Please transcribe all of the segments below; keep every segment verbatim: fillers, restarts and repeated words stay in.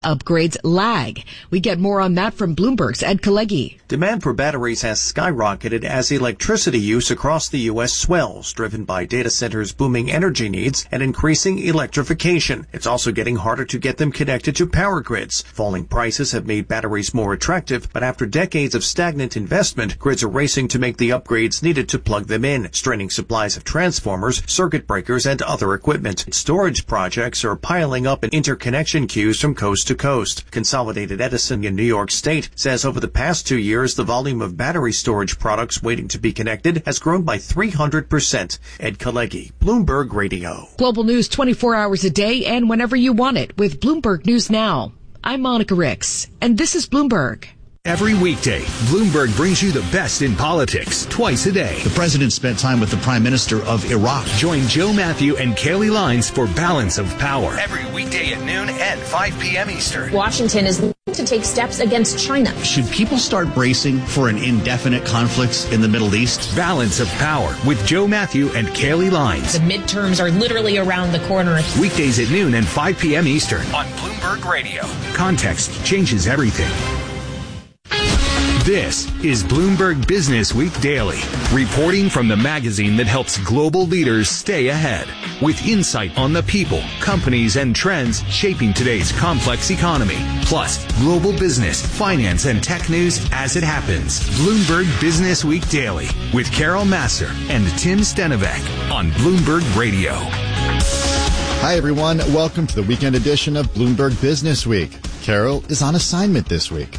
upgrades lag. We get more on that from Bloomberg's Ed Kalegi. Demand for batteries has skyrocketed as electricity use across the U S swells, driven by data centers' booming energy needs and increasing electrification. It's also getting harder to get them connected to power grids. Falling prices have made batteries more attractive, but after decades of stagnant investment, grids are racing to make the upgrades needed to plug them in, straining supplies of transformers, circuit breakers, and other equipment. Storage projects are piling up in interconnection queues from coast to coast. Consolidated Edison in New York State says over the past two years, the volume of battery storage products waiting to be connected has grown by three hundred percent. Ed Kalegi, Bloomberg Radio. Global news twenty-four hours a day and whenever you want it with Bloomberg News Now. I'm Monica Ricks, and this is Bloomberg. Every weekday, Bloomberg brings you the best in politics twice a day. The president spent time with the prime minister of Iraq. Join Joe Matthew and Kaylee Lines for Balance of Power. Every weekday at noon and five p.m. Eastern. Washington is looking to take steps against China. Should people start bracing for an indefinite conflict in the Middle East? Balance of Power with Joe Matthew and Kaylee Lines. The midterms are literally around the corner. Weekdays at noon and five p.m. Eastern. On Bloomberg Radio. Context changes everything. This is Bloomberg Business Week Daily, reporting from the magazine that helps global leaders stay ahead, with insight on the people, companies, and trends shaping today's complex economy, plus global business, finance, and tech news as it happens. Bloomberg Business Week Daily with Carol Massar and Tim Stenovec on Bloomberg Radio. Hi, everyone. Welcome to the weekend edition of Bloomberg Business Week. Carol is on assignment this week.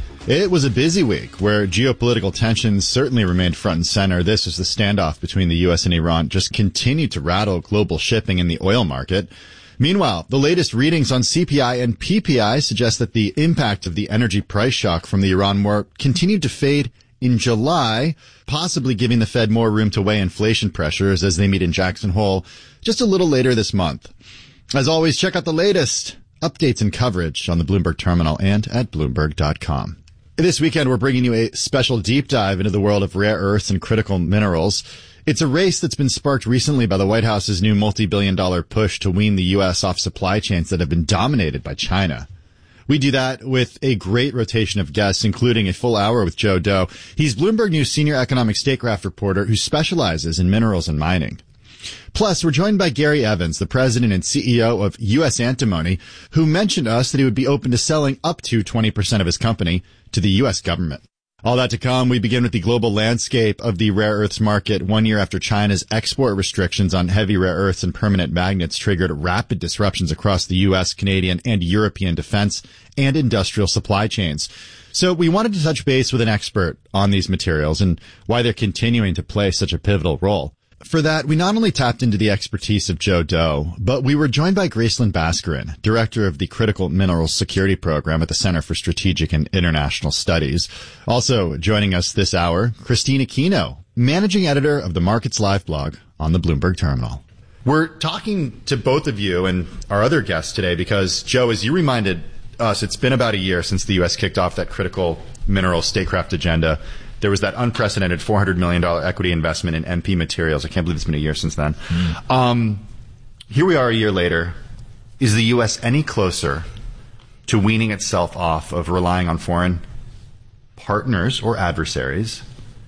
It was a busy week where geopolitical tensions certainly remained front and center. This as the standoff between the U S and Iran just continued to rattle global shipping in the oil market. Meanwhile, the latest readings on C P I and P P I suggest that the impact of the energy price shock from the Iran war continued to fade in July, possibly giving the Fed more room to weigh inflation pressures as they meet in Jackson Hole just a little later this month. As always, check out the latest updates and coverage on the Bloomberg Terminal and at Bloomberg dot com. This weekend, we're bringing you a special deep dive into the world of rare earths and critical minerals. It's a race that's been sparked recently by the White House's new multi-billion dollar push to wean the U S off supply chains that have been dominated by China. We do that with a great rotation of guests, including a full hour with Joe Doe. He's Bloomberg News senior economic statecraft reporter who specializes in minerals and mining. Plus, we're joined by Gary Evans, the president and C E O of U S Antimony, who mentioned to us that he would be open to selling up to twenty percent of his company to the U S government. All that to come. We begin with the global landscape of the rare earths market one year after China's export restrictions on heavy rare earths and permanent magnets triggered rapid disruptions across the U S, Canadian, and European defense and industrial supply chains. So we wanted to touch base with an expert on these materials and why they're continuing to play such a pivotal role. For that, we not only tapped into the expertise of Joe Doe, but we were joined by Gracelyn Bascarin, director of the Critical Minerals Security Program at the Center for Strategic and International Studies. Also joining us this hour, Christine Aquino, managing editor of the Markets Live blog on the Bloomberg Terminal. We're talking to both of you and our other guests today because, Joe, as you reminded us, it's been about a year since the U S kicked off that critical mineral statecraft agenda. There was that unprecedented four hundred million dollars equity investment in M P Materials. I can't believe it's been a year since then. Mm. Um, here we are a year later. Is the U S any closer to weaning itself off of relying on foreign partners or adversaries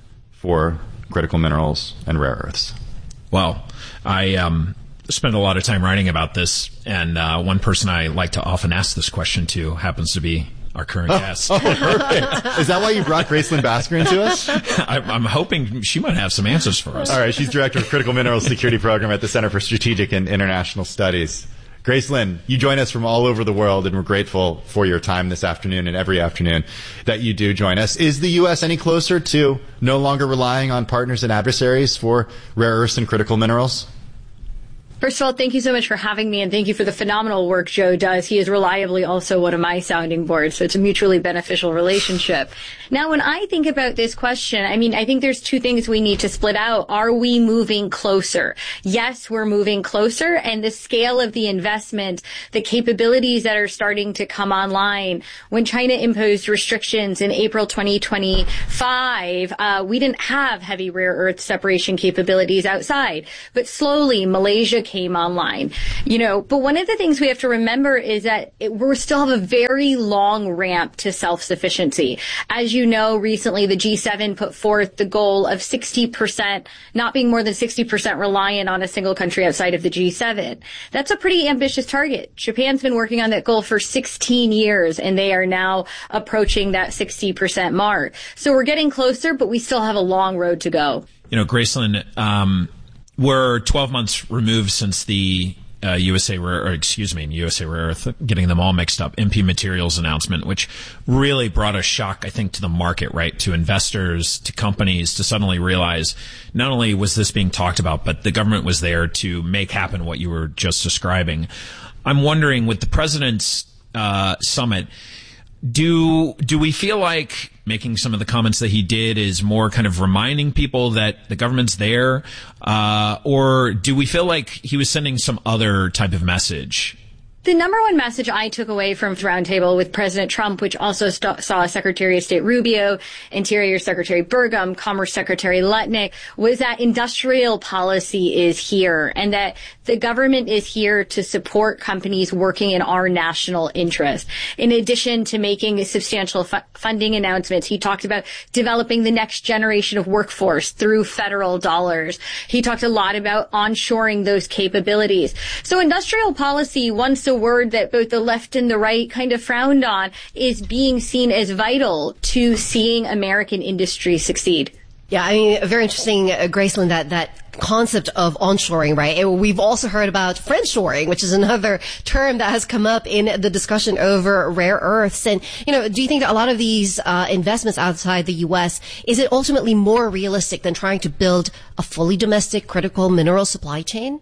for critical minerals and rare earths? Well, I um, spend a lot of time writing about this, and uh, one person I like to often ask this question to happens to be our current oh, guest. Oh, perfect. Is that why you brought Gracelyn Bascarin to us? I, I'm hoping she might have some answers for us. All right. She's director of Critical Minerals Security Program at the Center for Strategic and International Studies. Gracelyn, you join us from all over the world, and we're grateful for your time this afternoon and every afternoon that you do join us. Is the U S any closer to no longer relying on partners and adversaries for rare earths and critical minerals? First of all, thank you so much for having me, and thank you for the phenomenal work Joe does. He is reliably also one of my sounding boards, so it's a mutually beneficial relationship. Now, when I think about this question, I mean, I think there's two things we need to split out. Are we moving closer? Yes, we're moving closer, and the scale of the investment, the capabilities that are starting to come online. When China imposed restrictions in April twenty twenty-five, uh, we didn't have heavy rare earth separation capabilities outside. But slowly, Malaysia came online. You know, but one of the things we have to remember is that it, we still have a very long ramp to self-sufficiency. As you know, recently the G seven put forth the goal of sixty percent, not being more than sixty percent reliant on a single country outside of the G seven. That's a pretty ambitious target. Japan's been working on that goal for sixteen years, and they are now approaching that sixty percent mark. So we're getting closer, but we still have a long road to go. You know, Gracelyn, um, we're twelve months removed since the uh, U S A Rare, or excuse me, U S A Rare Earth, getting them all mixed up, M P Materials announcement, which really brought a shock, I think, to the market, right, to investors, to companies, to suddenly realize not only was this being talked about, but the government was there to make happen what you were just describing. I'm wondering, with the president's uh, summit, do do we feel like making some of the comments that he did is more kind of reminding people that the government's there, uh, or do we feel like he was sending some other type of message? The number one message I took away from the roundtable with President Trump, which also st- saw Secretary of State Rubio, Interior Secretary Burgum, Commerce Secretary Lutnick, was that industrial policy is here and that the government is here to support companies working in our national interest. In addition to making substantial fu- funding announcements, he talked about developing the next generation of workforce through federal dollars. He talked a lot about onshoring those capabilities. So industrial policy, once a word that both the left and the right kind of frowned on, is being seen as vital to seeing American industry succeed. Yeah, I mean, very interesting, uh, Gracelyn, that, that concept of onshoring, right? And we've also heard about friendshoring, which is another term that has come up in the discussion over rare earths. And, you know, do you think that a lot of these uh, investments outside the U S, is it ultimately more realistic than trying to build a fully domestic critical mineral supply chain?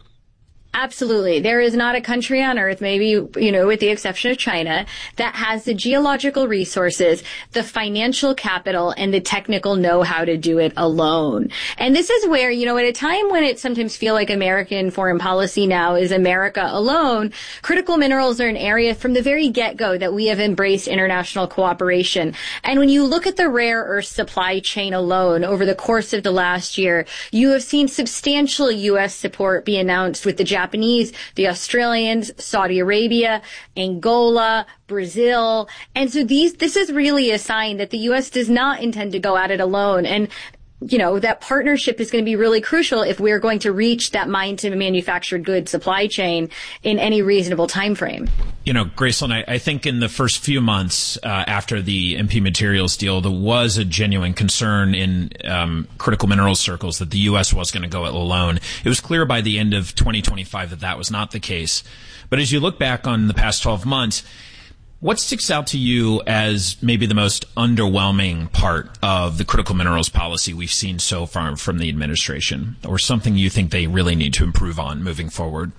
Absolutely. There is not a country on earth, maybe, you know, with the exception of China, that has the geological resources, the financial capital, and the technical know-how to do it alone. And this is where, you know, at a time when it sometimes feels like American foreign policy now is America alone, critical minerals are an area from the very get-go that we have embraced international cooperation. And when you look at the rare earth supply chain alone over the course of the last year, you have seen substantial U S support be announced with the Japanese Japanese, the Australians, Saudi Arabia, Angola, Brazil. And so these, this is really a sign that the U S does not intend to go at it alone. And, you know, that partnership is going to be really crucial if we're going to reach that mine to manufactured goods supply chain in any reasonable time frame. You know, Gracelyn, I, I think in the first few months uh, after the M P Materials deal, there was a genuine concern in um, critical minerals circles that the U S was going to go it alone. It was clear by the end of twenty twenty-five that that was not the case. But as you look back on the past twelve months, what sticks out to you as maybe the most underwhelming part of the critical minerals policy we've seen so far from the administration, or something you think they really need to improve on moving forward?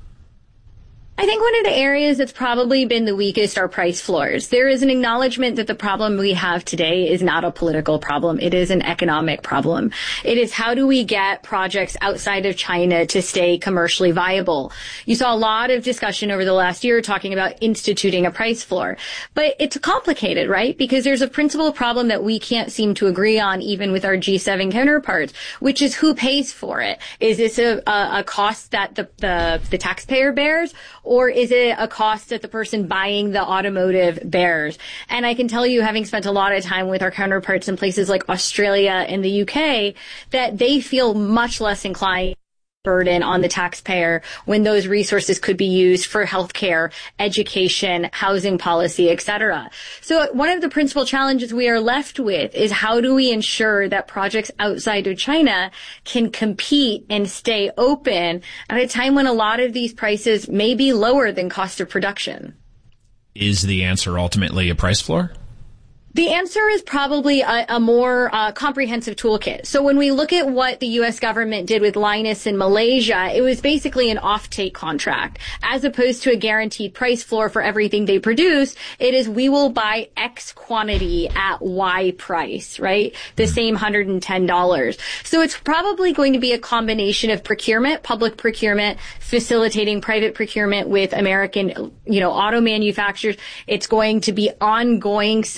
I think one of the areas that's probably been the weakest are price floors. There is an acknowledgement that the problem we have today is not a political problem. It is an economic problem. It is how do we get projects outside of China to stay commercially viable? You saw a lot of discussion over the last year talking about instituting a price floor. But it's complicated, right? Because there's a principal problem that we can't seem to agree on even with our G seven counterparts, which is who pays for it. Is this a, a, a cost that the, the, the taxpayer bears? Or is it a cost that the person buying the automotive bears? And I can tell you, having spent a lot of time with our counterparts in places like Australia and the U K, that they feel much less inclined burden on the taxpayer when those resources could be used for healthcare, education, housing policy, et cetera. So one of the principal challenges we are left with is how do we ensure that projects outside of China can compete and stay open at a time when a lot of these prices may be lower than cost of production? Is the answer ultimately a price floor? The answer is probably a, a more uh, comprehensive toolkit. So when we look at what the U S government did with Lynas in Malaysia, it was basically an offtake contract. As opposed to a guaranteed price floor for everything they produce, it is we will buy X quantity at Y price, right? The same one hundred ten dollars. So it's probably going to be a combination of procurement, public procurement, facilitating private procurement with American, you know, auto manufacturers. It's going to be ongoing support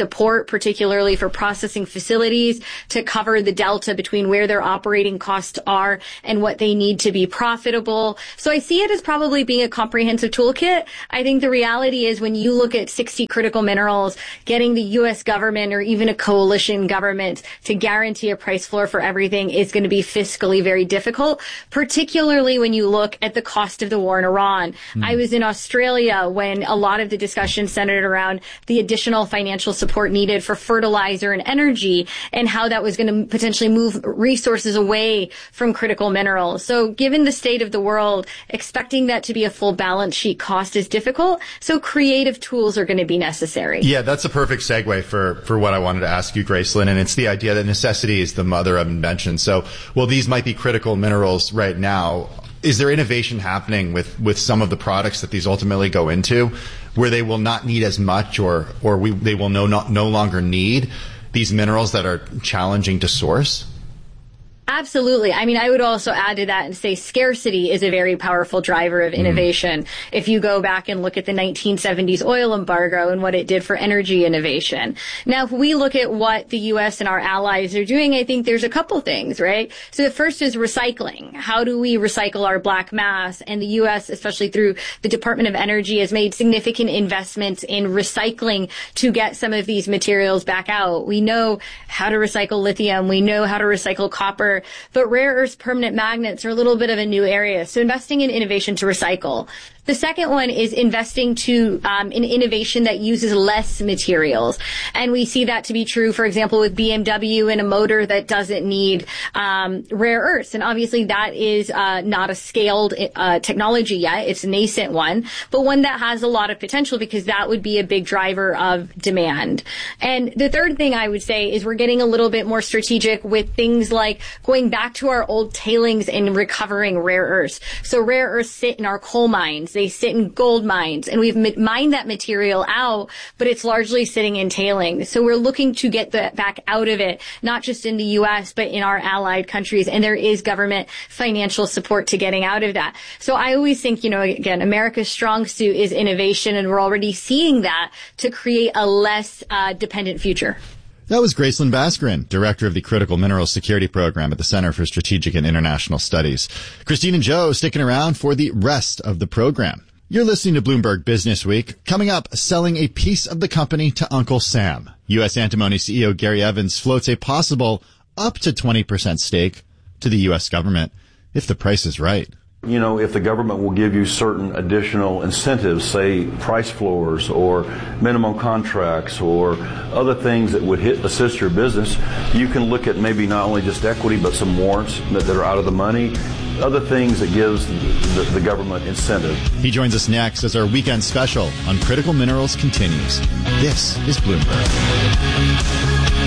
particularly for processing facilities, to cover the delta between where their operating costs are and what they need to be profitable. So I see it as probably being a comprehensive toolkit. I think the reality is when you look at sixty critical minerals, getting the U S government or even a coalition government to guarantee a price floor for everything is going to be fiscally very difficult, particularly when you look at the cost of the war in Iran. Mm. I was in Australia when a lot of the discussion centered around the additional financial support needed for fertilizer and energy and how that was going to potentially move resources away from critical minerals. So given the state of the world, expecting that to be a full balance sheet cost is difficult. So creative tools are going to be necessary. Yeah, that's a perfect segue for, for what I wanted to ask you, Gracelyn. And it's the idea that necessity is the mother of invention. So, well, these might be critical minerals right now. Is there innovation happening with, with some of the products that these ultimately go into where they will not need as much or, or we, they will no, not, no longer need these minerals that are challenging to source? Absolutely. I mean, I would also add to that and say scarcity is a very powerful driver of innovation. Mm. If you go back and look at the nineteen seventies oil embargo and what it did for energy innovation. Now, if we look at what the U S and our allies are doing, I think there's a couple things, right? So the first is recycling. How do we recycle our black mass? And the U S, especially through the Department of Energy, has made significant investments in recycling to get some of these materials back out. We know how to recycle lithium. We know how to recycle copper. But rare earths permanent magnets are a little bit of a new area. So investing in innovation to recycle. The second one is investing to um, in innovation that uses less materials. And we see that to be true, for example, with B M W and a motor that doesn't need um, rare earths. And obviously that is uh, not a scaled uh, technology yet. It's a nascent one, but one that has a lot of potential because that would be a big driver of demand. And the third thing I would say is we're getting a little bit more strategic with things like going back to our old tailings and recovering rare earths. So rare earths sit in our coal mines. They sit in gold mines, and we've mined that material out, but it's largely sitting in tailings. So we're looking to get that back out of it, not just in the U S, but in our allied countries. And there is government financial support to getting out of that. So I always think, you know, again, America's strong suit is innovation, and we're already seeing that to create a less uh, dependent future. That was Gracelyn Bascarin, Director of the Critical Minerals Security Program at the Center for Strategic and International Studies. Christine and Joe sticking around for the rest of the program. You're listening to Bloomberg Business Week. Coming up, selling a piece of the company to Uncle Sam. U S Antimony C E O Gary Evans floats a possible up to twenty percent stake to the U S government if the price is right. You know, if the government will give you certain additional incentives, say price floors or minimum contracts or other things that would hit, assist your business, you can look at maybe not only just equity but some warrants that, that are out of the money, other things that gives the, the government incentive. He joins us next as our weekend special on Critical Minerals continues. This is Bloomberg.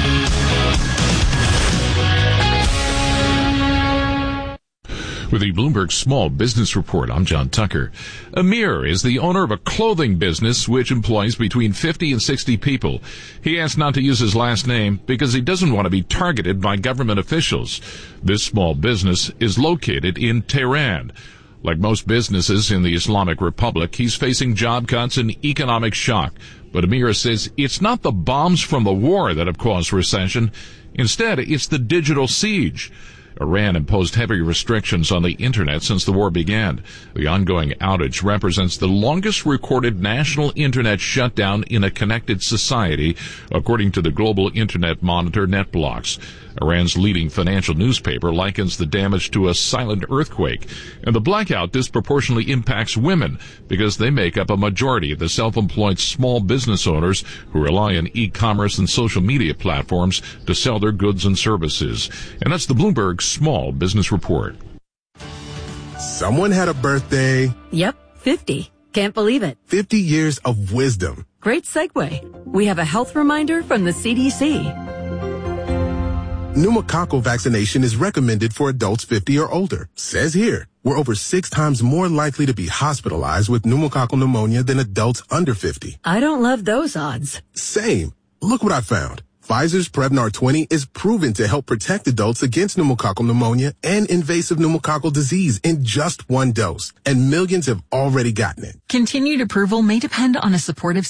With the Bloomberg Small Business Report, I'm John Tucker. Amir is the owner of a clothing business which employs between fifty and sixty people. He asked not to use his last name because he doesn't want to be targeted by government officials. This small business is located in Tehran. Like most businesses in the Islamic Republic, he's facing job cuts and economic shock. But Amir says it's not the bombs from the war that have caused recession. Instead, it's the digital siege. Iran imposed heavy restrictions on the internet since the war began. The ongoing outage represents the longest recorded national internet shutdown in a connected society, according to the global internet monitor NetBlocks. Iran's leading financial newspaper likens the damage to a silent earthquake, and the blackout disproportionately impacts women because they make up a majority of the self-employed small business owners who rely on e-commerce and social media platforms to sell their goods and services. And that's the Bloomberg Small Business Report. Someone had a birthday. Yep, fifty. Can't believe it. fifty years of wisdom. Great segue. We have a health reminder from the C D C. Pneumococcal vaccination is recommended for adults fifty or older. Says here, we're over six times more likely to be hospitalized with pneumococcal pneumonia than adults under fifty. I don't love those odds. Same. Look what I found. Pfizer's Prevnar twenty is proven to help protect adults against pneumococcal pneumonia and invasive pneumococcal disease in just one dose. And millions have already gotten it. Continued approval may depend on a supportive study.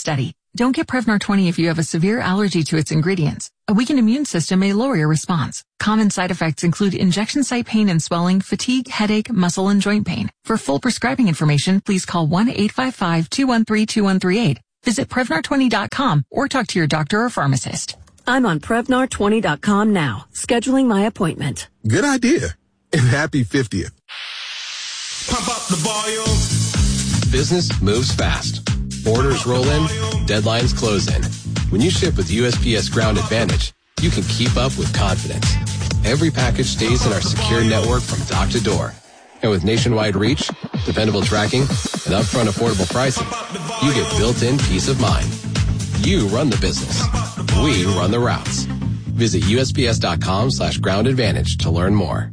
Don't get Prevnar twenty if you have a severe allergy to its ingredients. A weakened immune system may lower your response. Common side effects include injection site pain and swelling, fatigue, headache, muscle, and joint pain. For full prescribing information, please call one eight five five, two one three, two one three eight. Visit Prevnar twenty dot com or talk to your doctor or pharmacist. I'm on Prevnar twenty dot com now, scheduling my appointment. Good idea. And happy fiftieth. Pump up the volume. Business moves fast. Orders roll in, deadlines close in. When you ship with U S P S Ground Advantage, you can keep up with confidence. Every package stays in our secure network from dock to door. And with nationwide reach, dependable tracking, and upfront affordable pricing, you get built-in peace of mind. You run the business. We run the routes. Visit U S P S dot com slash ground advantage to learn more.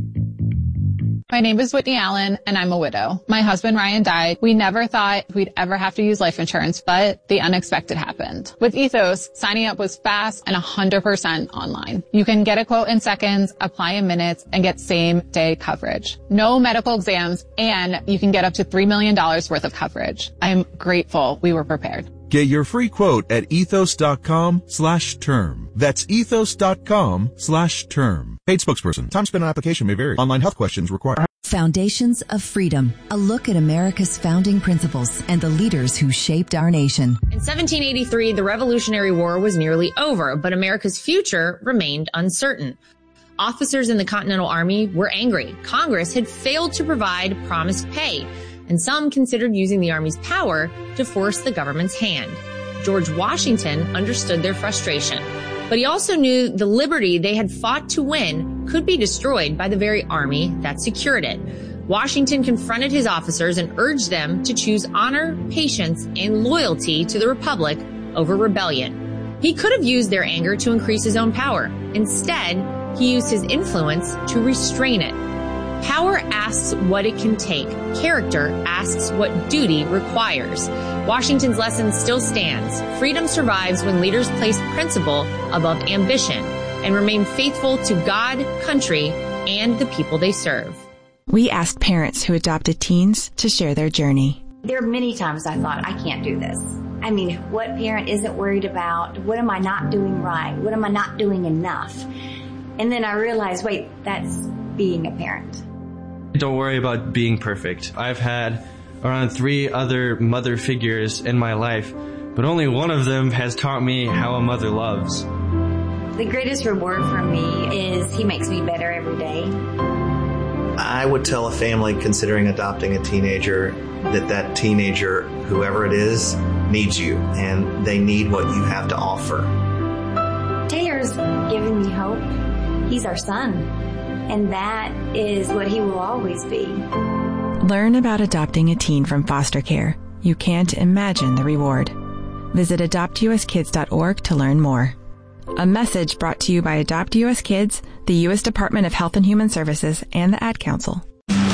My name is Whitney Allen, and I'm a widow. My husband, Ryan, died. We never thought we'd ever have to use life insurance, but the unexpected happened. With Ethos, signing up was fast and one hundred percent online. You can get a quote in seconds, apply in minutes, and get same-day coverage. No medical exams, and you can get up to three million dollars worth of coverage. I'm grateful we were prepared. Get your free quote at ethos dot com slash term. That's ethos dot com slash term. Paid spokesperson. Time spent on application may vary. Online health questions required. Foundations of Freedom. A look at America's founding principles and the leaders who shaped our nation. In seventeen eighty-three, the Revolutionary War was nearly over, but America's future remained uncertain. Officers in the Continental Army were angry. Congress had failed to provide promised pay, and some considered using the Army's power to force the government's hand. George Washington understood their frustration, but he also knew the liberty they had fought to win could be destroyed by the very army that secured it. Washington confronted his officers and urged them to choose honor, patience, and loyalty to the Republic over rebellion. He could have used their anger to increase his own power. Instead, he used his influence to restrain it. Power asks what it can take. Character asks what duty requires. Washington's lesson still stands. Freedom survives when leaders place principle above ambition and remain faithful to God, country, and the people they serve. We asked parents who adopted teens to share their journey. There are many times I thought, I can't do this. I mean, what parent isn't worried about? What am I not doing right? What am I not doing enough? And then I realized, wait, that's being a parent. Don't worry about being perfect. I've had around three other mother figures in my life, but only one of them has taught me how a mother loves. The greatest reward for me is he makes me better every day. I would tell a family considering adopting a teenager that that teenager, whoever it is, needs you, and they need what you have to offer. Taylor's giving me hope. He's our son, and that is what he will always be. Learn about adopting a teen from foster care. You can't imagine the reward. Visit adopt u s kids dot org to learn more. A message brought to you by Adopt U S Kids, the U S Department of Health and Human Services, and the Ad Council.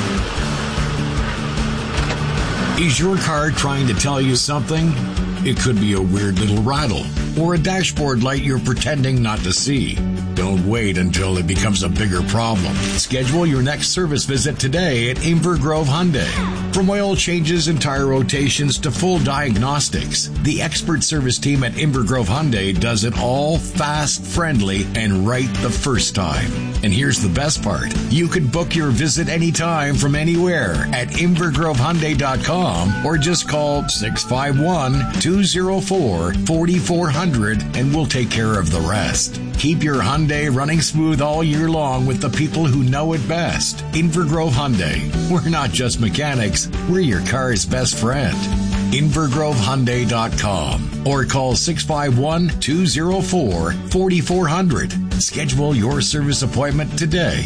Is your car trying to tell you something? It could be a weird little rattle or a dashboard light you're pretending not to see. Don't wait until it becomes a bigger problem. Schedule your next service visit today at Inver Grove Hyundai. From oil changes and tire rotations to full diagnostics, the expert service team at Inver Grove Hyundai does it all fast, friendly, and right the first time. And here's the best part. You could book your visit anytime from anywhere at inver grove hyundai dot com or just call six five one, two zero four, four four zero zero and we'll take care of the rest. Keep your Hyundai running smooth all year long with the people who know it best. Inver Grove Hyundai. We're not just mechanics, we're your car's best friend. inver grove hyundai dot com or call six five one, two zero four, four four zero zero. Schedule your service appointment today.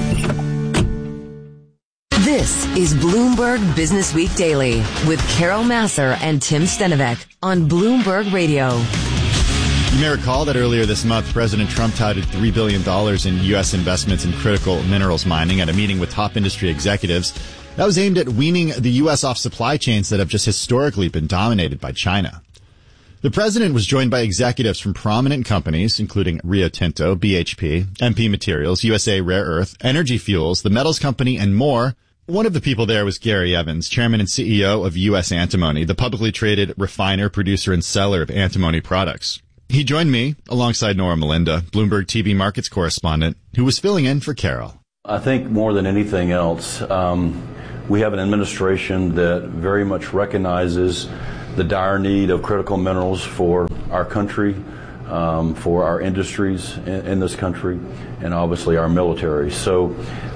This is Bloomberg Business Week Daily with Carol Masser and Tim Stenovec on Bloomberg Radio. You may recall that earlier this month, President Trump touted three billion dollars in U S investments in critical minerals mining at a meeting with top industry executives. That was aimed at weaning the U S off supply chains that have just historically been dominated by China. The president was joined by executives from prominent companies, including Rio Tinto, B H P, M P Materials, U S A Rare Earth, Energy Fuels, the Metals Company, and more. One of the people there was Gary Evans, chairman and C E O of U S Antimony, the publicly traded refiner, producer, and seller of antimony products. He joined me alongside Nora Melinda, Bloomberg T V markets correspondent, who was filling in for Carol. I think more than anything else, um, we have an administration that very much recognizes the dire need of critical minerals for our country, um, for our industries in, in this country, and obviously our military. So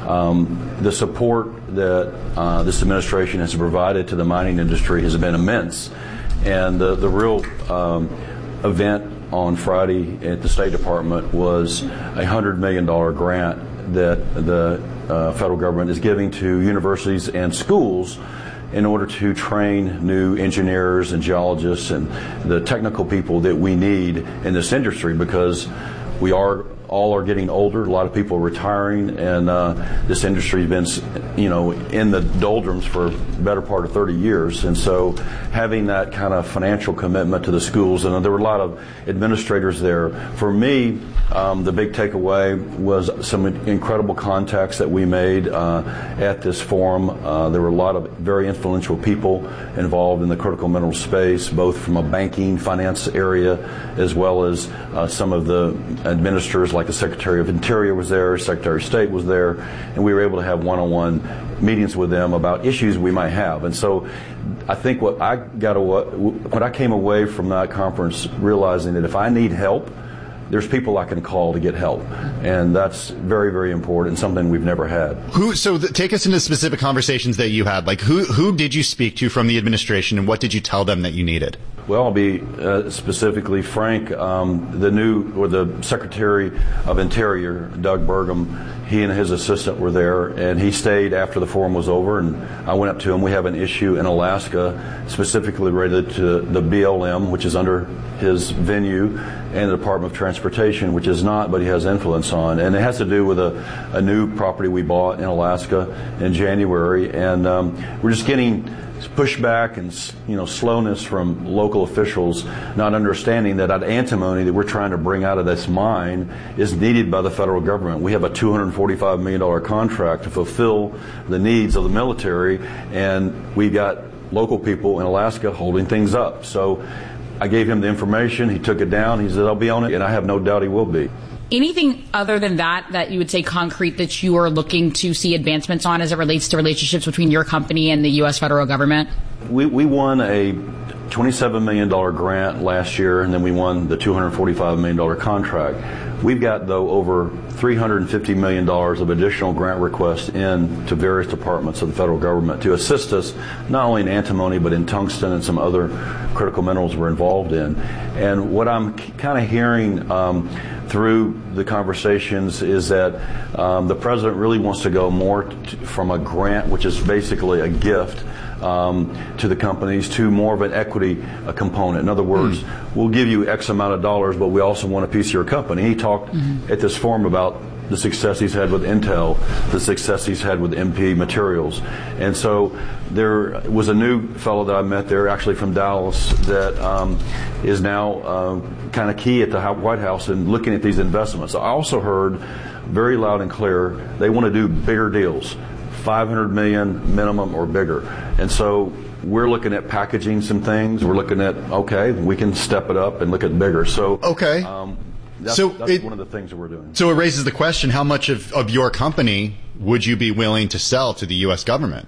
um, the support that uh, this administration has provided to the mining industry has been immense. And the, the real um, event on Friday at the State Department was a one hundred million dollars grant that the uh, federal government is giving to universities and schools in order to train new engineers and geologists and the technical people that we need in this industry, because we are all are getting older. A lot of people are retiring, and uh, this industry has been, you know, in the doldrums for the better part of thirty years. And so having that kind of financial commitment to the schools, and there were a lot of administrators there. For me, um, the big takeaway was some incredible contacts that we made uh, at this forum. Uh, there were a lot of very influential people involved in the critical mineral space, both from a banking, finance area, as well as uh, some of the administrators, like the Secretary of Interior was there, Secretary of State was there, and we were able to have one-on-one meetings with them about issues we might have. And so I think what I got away, when I came away from that conference realizing that if I need help, there's people I can call to get help. And that's very, very important, something we've never had. Who? So th- take us into specific conversations that you had. Like, who, who did you speak to from the administration, and what did you tell them that you needed? Well, I'll be uh, specifically frank. Um, the new, or the Secretary of Interior, Doug Burgum, he and his assistant were there, and he stayed after the forum was over, and I went up to him. We have an issue in Alaska specifically related to the B L M, which is under his venue, and the Department of Transportation, which is not, but he has influence on. And it has to do with a, a new property we bought in Alaska in January, and um, we're just getting pushback and, you know, slowness from local officials, not understanding that that antimony that we're trying to bring out of this mine is needed by the federal government. We have a two hundred forty-five million dollars contract to fulfill the needs of the military, and we've got local people in Alaska holding things up. So I gave him the information. He took it down. He said, I'll be on it, and I have no doubt he will be. Anything other than that that you would say concrete that you are looking to see advancements on as it relates to relationships between your company and the U S federal government? We, we won a twenty-seven million dollars grant last year, and then we won the two hundred forty-five million dollars contract. We've got, though, over three hundred fifty million dollars of additional grant requests in to various departments of the federal government to assist us not only in antimony but in tungsten and some other critical minerals we're involved in. And what I'm kind of hearing um, through the conversations is that um, the president really wants to go more t- from a grant, which is basically a gift, Um, to the companies, to more of an equity uh, component. In other words, mm. we'll give you X amount of dollars, but we also want a piece of your company. He talked mm-hmm. at this forum about the success he's had with Intel, the success he's had with M P Materials. And so there was a new fellow that I met there, actually from Dallas, that um, is now uh, kind of key at the White House in looking at these investments. I also heard very loud and clear they want to do bigger deals. five hundred million minimum or bigger. And so we're looking at packaging some things. We're looking at, okay, we can step it up and look at bigger. So, okay. Um, that's, so that's it, one of the things that we're doing. So it raises the question, how much of, of your company would you be willing to sell to the U S government?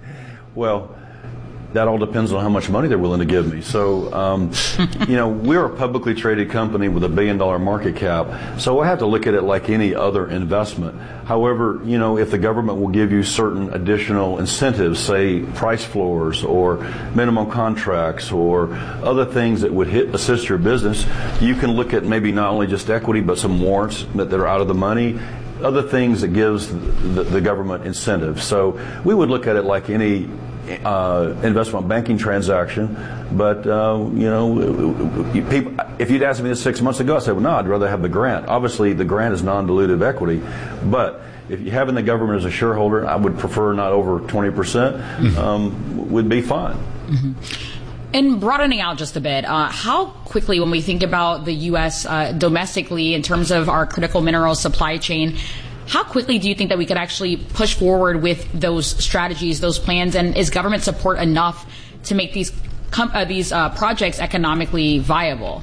Well, that all depends on how much money they're willing to give me. So, um, you know, we're a publicly traded company with a billion dollar market cap. So I have to look at it like any other investment. However, you know, if the government will give you certain additional incentives, say price floors or minimum contracts or other things that would hit, assist your business, you can look at maybe not only just equity, but some warrants that are out of the money, other things that gives the, the government incentive. So we would look at it like any Uh, investment banking transaction, but uh, you know, people, if you'd asked me this six months ago, I said, well, no, I'd rather have the grant. Obviously, the grant is non-dilutive equity, but if you having the government as a shareholder, I would prefer not over twenty percent, mm-hmm. um, would be fine. Mm-hmm. And broadening out just a bit, uh, how quickly, when we think about the U S uh, domestically in terms of our critical minerals supply chain, How quickly do you think that we could actually push forward with those strategies, those plans, and is government support enough to make these com- uh, these uh, projects economically viable?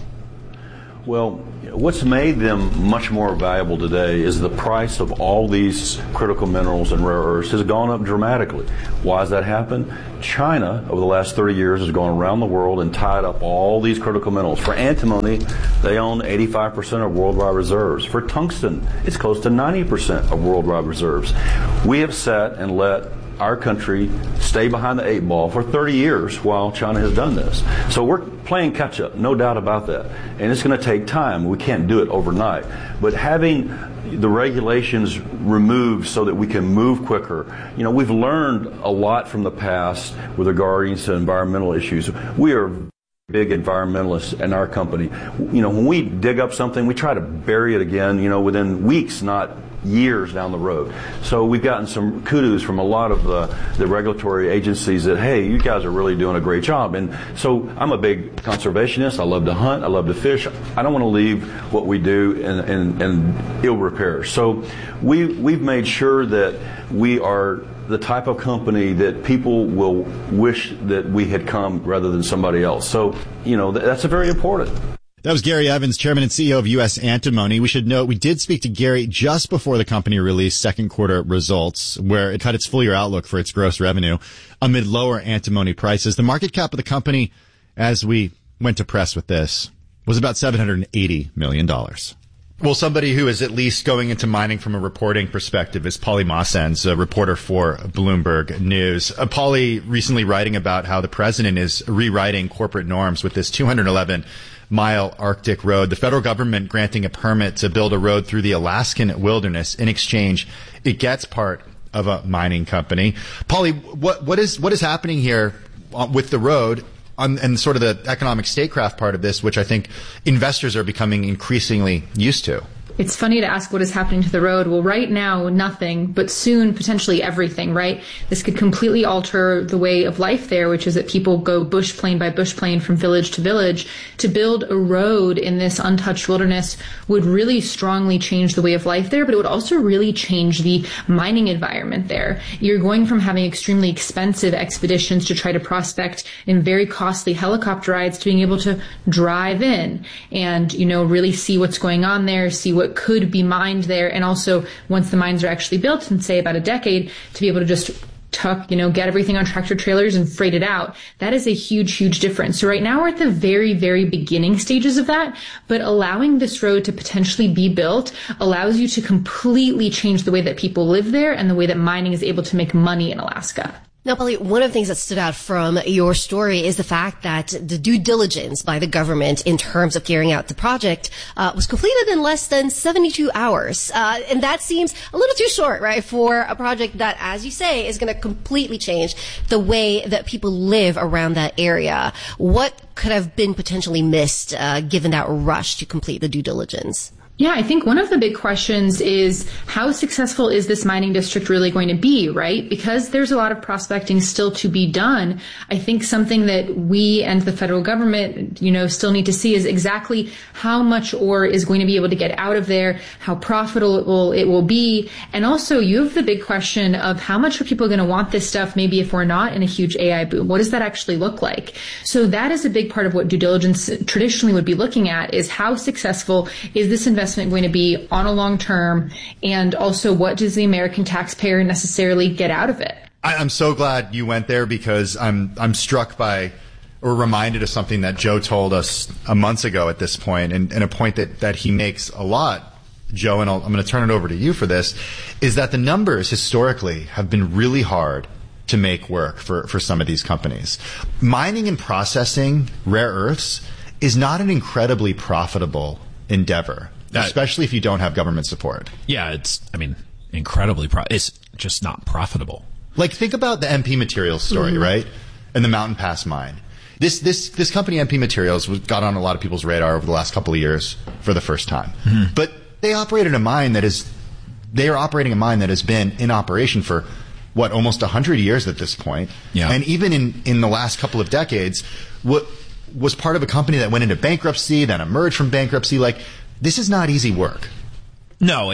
Well, what's made them much more valuable today is the price of all these critical minerals and rare earths has gone up dramatically. Why has that happened? China, over the last thirty years, has gone around the world and tied up all these critical minerals. For antimony, they own eighty-five percent of worldwide reserves. For tungsten, it's close to ninety percent of worldwide reserves. We have sat and let our country stay behind the eight ball for thirty years while China has done this. So we're playing catch up, no doubt about that. And it's going to take time. We can't do it overnight. But having the regulations removed so that we can move quicker. You know, we've learned a lot from the past with regarding to environmental issues. We are big environmentalists in our company. You know, when we dig up something, we try to bury it again, you know, within weeks, not years down the road. So we've gotten some kudos from a lot of the, the regulatory agencies that, hey, you guys are really doing a great job. And so I'm a big conservationist. I love to hunt. I love to fish. I don't want to leave what we do in, in, in ill repair. So we, we've made sure that we are the type of company that people will wish that we had come rather than somebody else. So, you know, that's a very important. That was Gary Evans, chairman and C E O of U S Antimony. We should note we did speak to Gary just before the company released second quarter results, where it cut its full year outlook for its gross revenue amid lower antimony prices. The market cap of the company, as we went to press with this, was about seven hundred eighty million dollars. Well, somebody who is at least going into mining from a reporting perspective is Polly Mossens, a reporter for Bloomberg News. Uh, Polly recently writing about how the president is rewriting corporate norms with this two hundred eleven mile Arctic road. The federal government granting a permit to build a road through the Alaskan wilderness. In exchange, it gets part of a mining company. Polly, what, what is, what is happening here with the road on, and sort of the economic statecraft part of this, which I think investors are becoming increasingly used to? It's funny to ask what is happening to the road. Well, right now, nothing, but soon, potentially everything, right? This could completely alter the way of life there, which is that people go bush plane by bush plane from village to village. To build a road in this untouched wilderness would really strongly change the way of life there, but it would also really change the mining environment there. You're going from having extremely expensive expeditions to try to prospect in very costly helicopter rides to being able to drive in and, you know, really see what's going on there, see what could be mined there, and also once the mines are actually built in, say, about a decade, to be able to just tuck, you know, get everything on tractor trailers and freight it out. That is a huge, huge difference. So right now we're at the very, very beginning stages of that, but allowing this road to potentially be built allows you to completely change the way that people live there and the way that mining is able to make money in Alaska. Now, Polly, one of the things that stood out from your story is the fact that the due diligence by the government in terms of carrying out the project uh, was completed in less than seventy-two hours. Uh, and that seems a little too short, right, for a project that, as you say, is going to completely change the way that people live around that area. What could have been potentially missed uh, given that rush to complete the due diligence? Yeah, I think one of the big questions is how successful is this mining district really going to be, right? Because there's a lot of prospecting still to be done. I think something that we and the federal government, you know, still need to see is exactly how much ore is going to be able to get out of there, how profitable it will be. And also you have the big question of how much are people going to want this stuff, maybe if we're not in a huge A I boom. What does that actually look like? So that is a big part of what due diligence traditionally would be looking at, is how successful is this investment going to be on a long term, and also what does the American taxpayer necessarily get out of it? I, I'm so glad you went there, because I'm I'm struck by or reminded of something that Joe told us a month ago at this point, and, and a point that, that he makes a lot, Joe, and I'll, I'm going to turn it over to you for this, is that the numbers historically have been really hard to make work for, for some of these companies. Mining and processing rare earths is not an incredibly profitable endeavor. That, especially if you don't have government support. Yeah, it's, I mean, incredibly, pro- it's just not profitable. Like, think about the M P Materials story, mm-hmm. right? And the Mountain Pass mine. This, this, this company, M P Materials, was, got on a lot of people's radar over the last couple of years for the first time. Mm-hmm. But they operated a mine that is, they are operating a mine that has been in operation for, what, almost a hundred years at this point. Yeah. And even in, in the last couple of decades, what was part of a company that went into bankruptcy, then emerged from bankruptcy. Like, this is not easy work. No, it,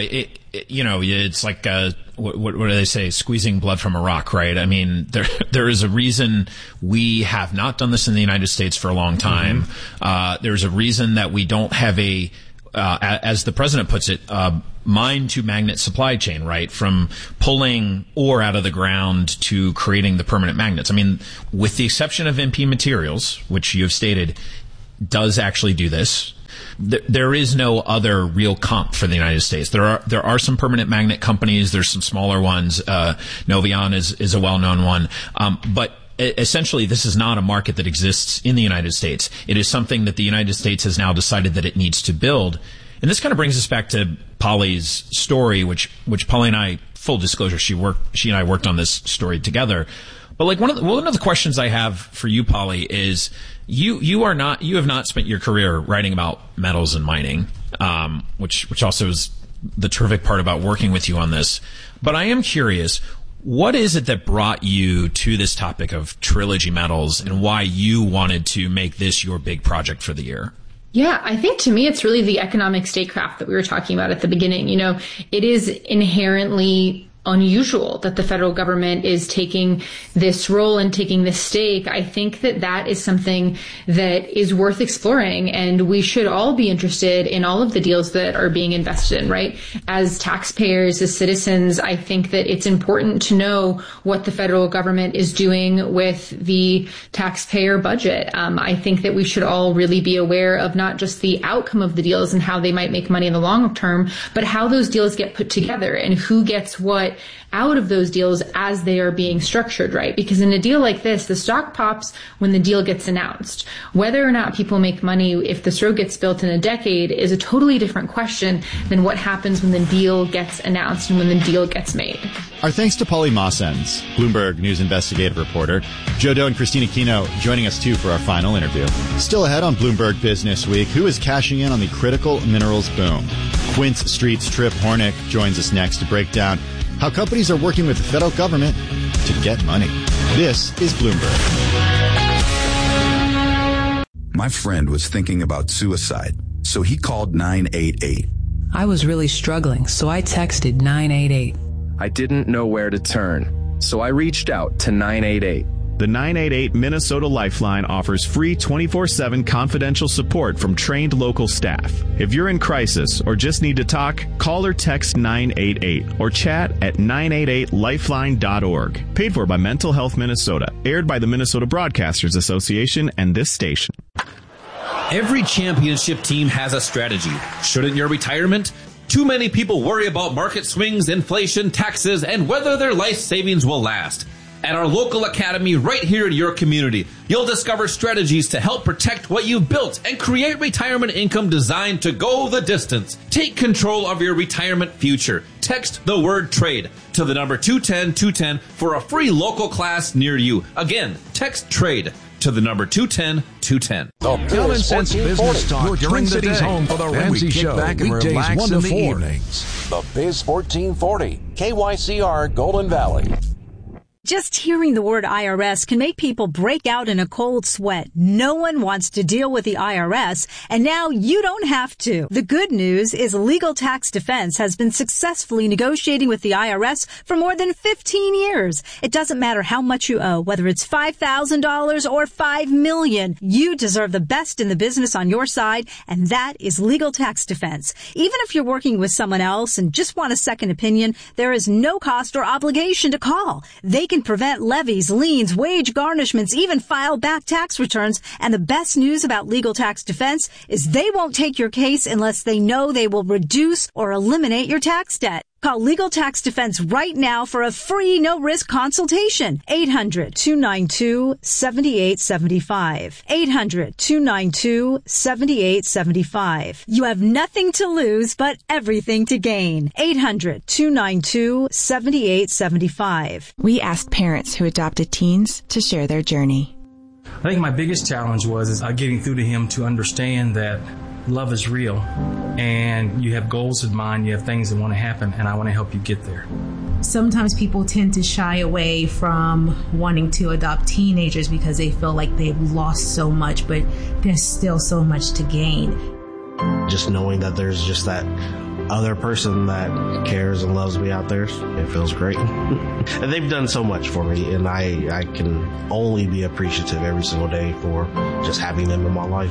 you know, it's like, uh, what, what do they say? Squeezing blood from a rock, right? I mean, there, there is a reason we have not done this in the United States for a long time. Mm-hmm. Uh, there's a reason that we don't have a, uh, as the president puts it, uh, mine to magnet supply chain, right? From pulling ore out of the ground to creating the permanent magnets. I mean, with the exception of M P Materials, which you have stated does actually do this, th- there is no other real comp for the United States. There are there are some permanent magnet companies. There's some smaller ones. Uh, Novion is is a well-known one, um, but essentially, this is not a market that exists in the United States. It is something that the United States has now decided that it needs to build. And this kind of brings us back to Polly's story, which, which Polly and I, full disclosure, she worked, she and I worked on this story together. But like one of the, one of the questions I have for you, Polly, is you, you are not, you have not spent your career writing about metals and mining, um, which, which also is the terrific part about working with you on this. But I am curious, what is it that brought you to this topic of Trilogy Metals and why you wanted to make this your big project for the year? Yeah, I think to me, it's really the economic statecraft that we were talking about at the beginning. You know, it is inherently unusual that the federal government is taking this role and taking this stake. I think that that is something that is worth exploring, and we should all be interested in all of the deals that are being invested in, right? As taxpayers, as citizens, I think that it's important to know what the federal government is doing with the taxpayer budget. Um, I think that we should all really be aware of not just the outcome of the deals and how they might make money in the long term, but how those deals get put together and who gets what out of those deals as they are being structured, right? Because in a deal like this, the stock pops when the deal gets announced. Whether or not people make money if this road gets built in a decade is a totally different question than what happens when the deal gets announced and when the deal gets made. Our thanks to Polly Mossens, Bloomberg News investigative reporter, Joe Doe and Christina Kino joining us too for our final interview. Still ahead on Bloomberg Business Week, who is cashing in on the critical minerals boom? Quince Street's Trip Hornick joins us next to break down how companies are working with the federal government to get money. This is Bloomberg. My friend was thinking about suicide, so he called nine eight eight. I was really struggling, so I texted nine eight eight. I didn't know where to turn, so I reached out to nine eight eight. The nine eight eight Minnesota Lifeline offers free twenty-four seven confidential support from trained local staff. If you're in crisis or just need to talk, call or text nine eight eight or chat at nine eight eight lifeline dot org. Paid for by Mental Health Minnesota. Aired by the Minnesota Broadcasters Association and this station. Every championship team has a strategy. Shouldn't your retirement? Too many people worry about market swings, inflation, taxes, and whether their life savings will last. At our local academy right here in your community, you'll discover strategies to help protect what you've built and create retirement income designed to go the distance. Take control of your retirement future. Text the word trade to the number two one zero two one zero for a free local class near you. Again, text trade to the number two one zero two one zero. The Common Sense Business Talk during the day. Home for the Ramsey Show. Back and relax one in the evenings. The Biz fourteen forty, K Y C R Golden Valley. Just hearing the word I R S can make people break out in a cold sweat. No one wants to deal with the I R S, and now you don't have to. The good news is Legal Tax Defense has been successfully negotiating with the I R S for more than fifteen years. It doesn't matter how much you owe, whether it's five thousand dollars or five million dollars. You deserve the best in the business on your side, and that is Legal Tax Defense. Even if you're working with someone else and just want a second opinion, there is no cost or obligation to call. They can prevent levies, liens, wage garnishments, even file back tax returns. And the best news about Legal Tax Defense is they won't take your case unless they know they will reduce or eliminate your tax debt. Call Legal Tax Defense right now for a free no-risk consultation. eight hundred two nine two seven eight seven five. eight hundred two nine two seven eight seven five. You have nothing to lose but everything to gain. eight hundred two nine two seven eight seven five. We asked parents who adopted teens to share their journey. I think my biggest challenge was is, uh, getting through to him to understand that love is real, and you have goals in mind, you have things that want to happen, and I want to help you get there. Sometimes people tend to shy away from wanting to adopt teenagers because they feel like they've lost so much, but there's still so much to gain. Just knowing that there's just that other person that cares and loves me out there, it feels great. And they've done so much for me, and I, I can only be appreciative every single day for just having them in my life.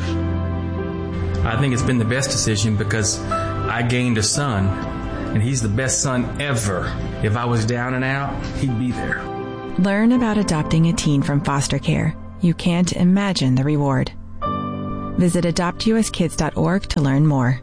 I think it's been the best decision because I gained a son, and he's the best son ever. If I was down and out, he'd be there. Learn about adopting a teen from foster care. You can't imagine the reward. Visit adopt u s kids dot org to learn more.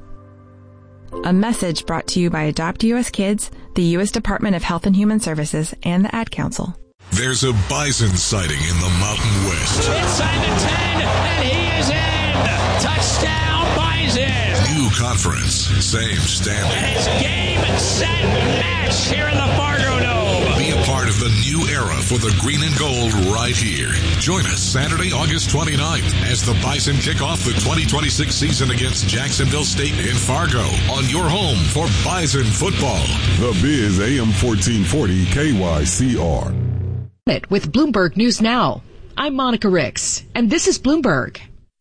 A message brought to you by Adopt U S Kids, the U S Department of Health and Human Services, and the Ad Council. There's a bison sighting in the Mountain West. Inside the ten, and he is in! Touchdown, Bison! New conference, same standing. And it's game, set, match here in the Fargo Dome. Be a part of the new era for the green and gold right here. Join us Saturday, August twenty-ninth as the Bison kick off the twenty twenty-six season against Jacksonville State in Fargo on your home for Bison football. The Biz A M fourteen forty K Y C R. With Bloomberg News Now. I'm Monica Ricks, and this is Bloomberg.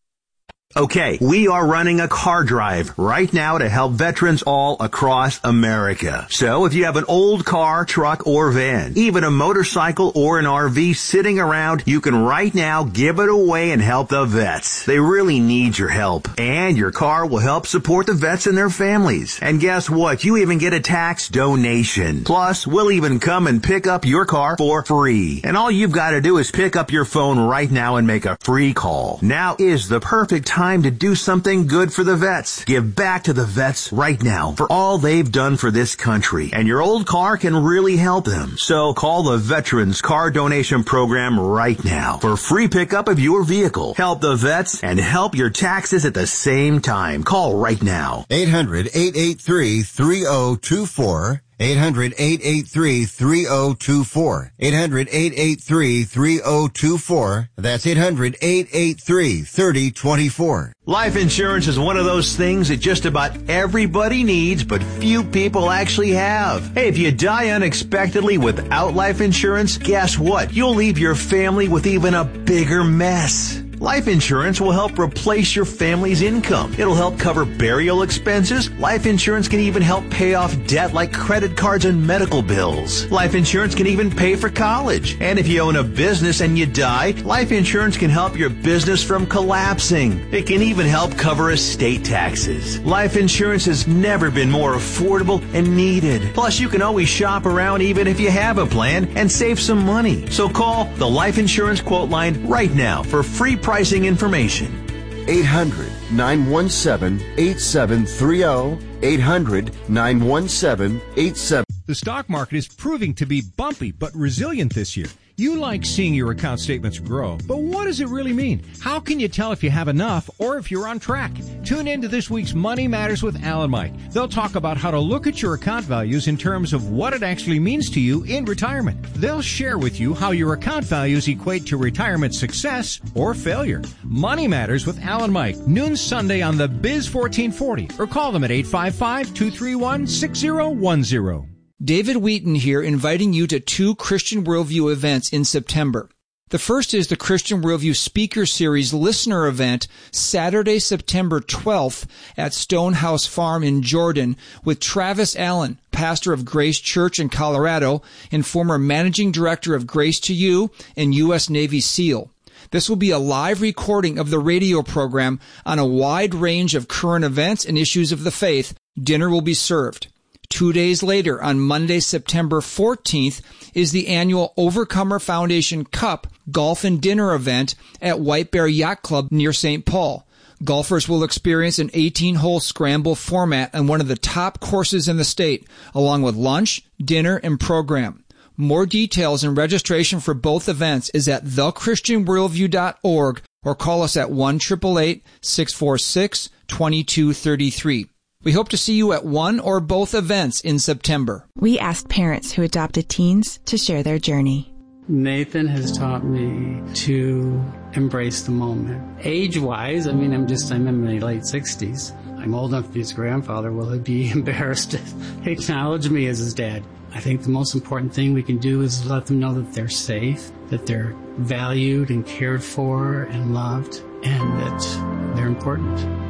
Okay, we are running a car drive right now to help veterans all across America. So if you have an old car, truck, or van, even a motorcycle or an R V sitting around, you can right now give it away and help the vets. They really need your help. And your car will help support the vets and their families. And guess what? You even get a tax donation. Plus, we'll even come and pick up your car for free. And all you've got to do is pick up your phone right now and make a free call. Now is the perfect time to do something good for the vets. Give back to the vets right now for all they've done for this country. And your old car can really help them. So call the Veterans Car Donation Program right now for free pickup of your vehicle. Help the vets and help your taxes at the same time. Call right now. eight hundred, eight eight three, three zero two four. eight hundred, eight eight three, three zero two four. eight hundred, eight eight three, three zero two four. That's eight hundred, eight eight three, three zero two four. Life insurance is one of those things that just about everybody needs, but few people actually have. Hey, if you die unexpectedly without life insurance, guess what? You'll leave your family with even a bigger mess. Life insurance will help replace your family's income. It'll help cover burial expenses. Life insurance can even help pay off debt like credit cards and medical bills. Life insurance can even pay for college. And if you own a business and you die, life insurance can help your business from collapsing. It can even help cover estate taxes. Life insurance has never been more affordable and needed. Plus, you can always shop around even if you have a plan and save some money. So call the Life Insurance Quote Line right now for free pricing information. eight hundred, nine one seven, eight seven three zero. eight hundred, nine one seven, eight seven. The stock market is proving to be bumpy but resilient this year. You like seeing your account statements grow, but what does it really mean? How can you tell if you have enough or if you're on track? Tune in to this week's Money Matters with Al and Mike. They'll talk about how to look at your account values in terms of what it actually means to you in retirement. They'll share with you how your account values equate to retirement success or failure. Money Matters with Al and Mike, noon Sunday on the Biz fourteen forty, or call them at eight five five, two three one, six zero one zero. David Wheaton here, inviting you to two Christian Worldview events in September. The first is the Christian Worldview Speaker Series Listener Event, Saturday, September twelfth at Stonehouse Farm in Jordan with Travis Allen, pastor of Grace Church in Colorado and former managing director of Grace to You and U S Navy SEAL. This will be a live recording of the radio program on a wide range of current events and issues of the faith. Dinner will be served. Two days later, on Monday, September fourteenth, is the annual Overcomer Foundation Cup Golf and Dinner event at White Bear Yacht Club near Saint Paul. Golfers will experience an eighteen-hole scramble format on one of the top courses in the state, along with lunch, dinner, and program. More details and registration for both events is at the christian worldview dot org or call us at one eight eight eight, six four six, two two three three. We hope to see you at one or both events in September. We asked parents who adopted teens to share their journey. Nathan has taught me to embrace the moment. Age-wise, I mean, I'm just, I'm in my late sixties. I'm old enough to be his grandfather. Will he be embarrassed to acknowledge me as his dad? I think the most important thing we can do is let them know that they're safe, that they're valued and cared for and loved, and that they're important.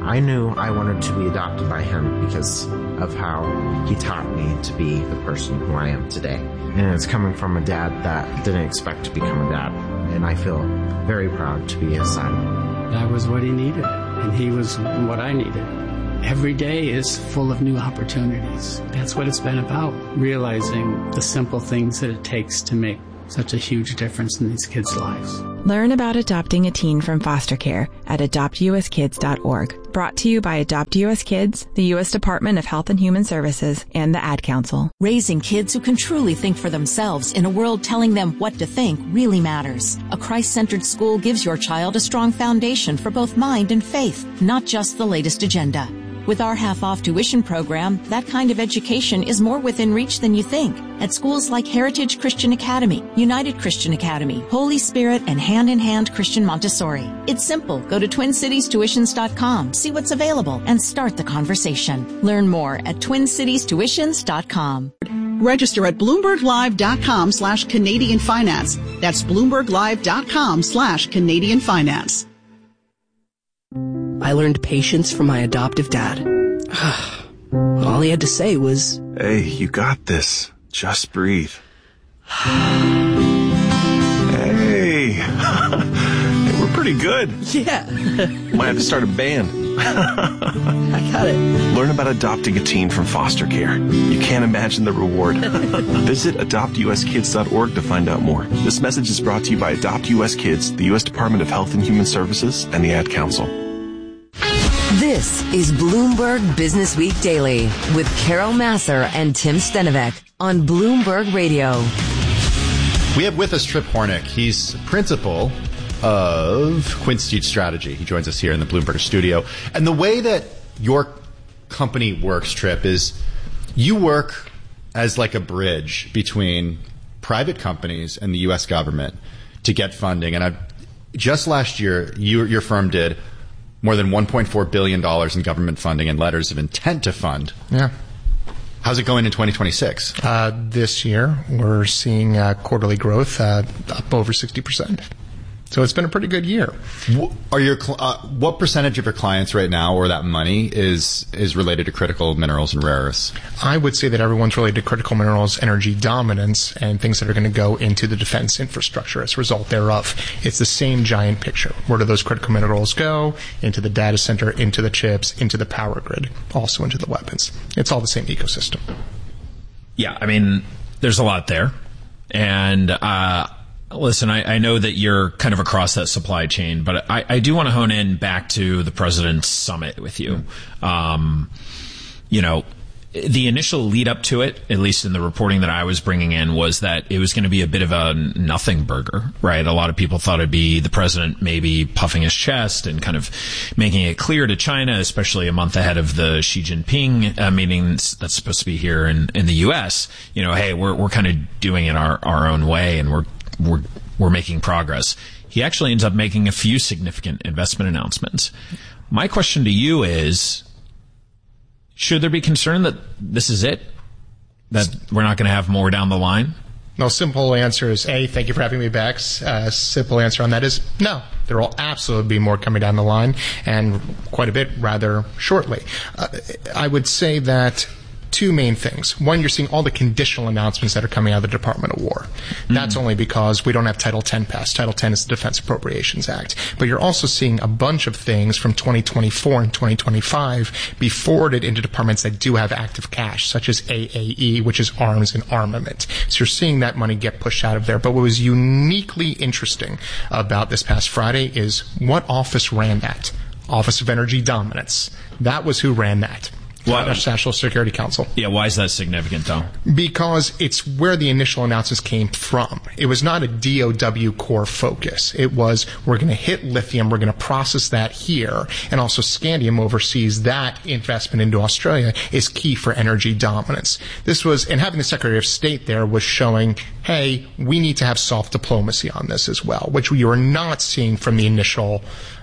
I knew I wanted to be adopted by him because of how he taught me to be the person who I am today. And it's coming from a dad that didn't expect to become a dad. And I feel very proud to be his son. That was what he needed, and he was what I needed. Every day is full of new opportunities. That's what it's been about, realizing the simple things that it takes to make such a huge difference in these kids' lives. Learn about adopting a teen from foster care at adopt u s kids dot org. Brought to you by Adopt U S Kids, the U S Department of Health and Human Services, and the Ad Council. Raising kids who can truly think for themselves in a world telling them what to think really matters. A Christ-centered school gives your child a strong foundation for both mind and faith, not just the latest agenda. With our half-off tuition program, that kind of education is more within reach than you think. At schools like Heritage Christian Academy, United Christian Academy, Holy Spirit, and Hand in Hand Christian Montessori. It's simple. Go to twin cities tuitions dot com, see what's available, and start the conversation. Learn more at twin cities tuitions dot com. Register at bloomberg live dot com slash Canadian Finance. That's bloomberg live dot com slash Canadian Finance. I learned patience from my adoptive dad. All he had to say was, "Hey, you got this. Just breathe." Hey, hey, we're pretty good. Yeah. Might have to start a band. I got it. Learn about adopting a teen from foster care. You can't imagine the reward. Visit adopt u s kids dot org to find out more. This message is brought to you by Adopt U S Kids, the U S Department of Health and Human Services, and the Ad Council. This is Bloomberg Business Week Daily with Carol Masser and Tim Stenovec on Bloomberg Radio. We have with us Trip Hornick. He's principal of Quinstitute Strategy. He joins us here in the Bloomberg studio. And the way that your company works, Trip, is you work as like a bridge between private companies and the U S government to get funding. And I've, just last year, you, your firm did more than one point four billion dollars in government funding and letters of intent to fund. Yeah. How's it going in twenty twenty-six? Uh, this year, we're seeing uh, quarterly growth uh, up over sixty percent. So it's been a pretty good year. Are your uh, what percentage of your clients right now, or that money, is is related to critical minerals and rare earths? I would say that everyone's related to critical minerals, energy dominance, and things that are going to go into the defense infrastructure as a result thereof. It's the same giant picture. Where do those critical minerals go? Into the data center, into the chips, into the power grid, also into the weapons. It's all the same ecosystem. Yeah, I mean, there's a lot there. And uh listen, I, I know that you're kind of across that supply chain, but I, I do want to hone in back to the President's Summit with you. Um, you know, the initial lead up to it, at least in the reporting that I was bringing in, was that it was going to be a bit of a nothing burger, right? A lot of people thought it'd be the president maybe puffing his chest and kind of making it clear to China, especially a month ahead of the Xi Jinping uh, meeting that's supposed to be here in, in the U S. You know, hey, we're we're kind of doing it our, our own way, and we're we're we're making progress. He actually ends up making a few significant investment announcements. My question to you is, should there be concern that this is it? That we're not going to have more down the line? No, simple answer is A, thank you for having me back. Uh, simple answer on that is no. There will absolutely be more coming down the line, and quite a bit rather shortly. Uh, I would say that two main things. One, you're seeing all the conditional announcements that are coming out of the Department of War. Mm-hmm. That's only because we don't have Title ten passed. Title ten is the Defense Appropriations Act. But you're also seeing a bunch of things from twenty twenty-four and twenty twenty-five be forwarded into departments that do have active cash, such as A A E, which is arms and armament. So you're seeing that money get pushed out of there. But what was uniquely interesting about this past Friday is what office ran that? Office of Energy Dominance. That was who ran that. Why, National Security Council. Yeah, why is that significant, though? Because it's where the initial announcements came from. It was not a D O W core focus. It was, we're going to hit lithium, we're going to process that here, and also scandium overseas. That investment into Australia is key for energy dominance. This was, and having the Secretary of State there was showing, hey, we need to have soft diplomacy on this as well, which we were not seeing from the initial